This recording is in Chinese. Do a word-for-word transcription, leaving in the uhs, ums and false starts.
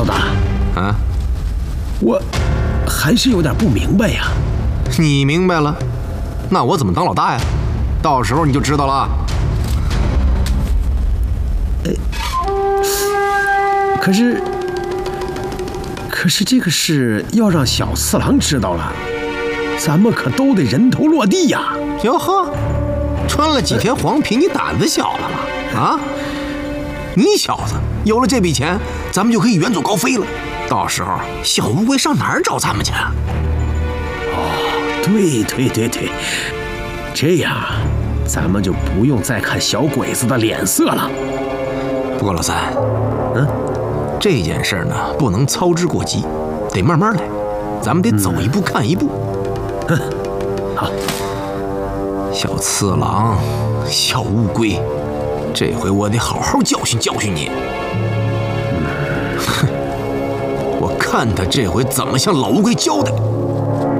老大， 啊， 我还是有点不明白呀。 你明白了，那我怎么当老大呀？到时候你就知道了。 哎，可是，可是这个事要让小次郎知道了，咱们可都得人头落地呀！ 哟呵，穿了几天黄皮，你胆子小了吗？啊，你小子有了这笔钱，咱们就可以远走高飞了。到时候小乌龟上哪儿找咱们去啊？ 哦，对对对对，这样咱们就不用再看小鬼子的脸色了。 不过老三， 嗯， 这件事呢不能操之过急，得慢慢来，咱们得走一步看一步。 嗯，好。 小次郎，小乌龟，这回我得好好教训教训你。哼，我看他这回怎么向老乌龟交代。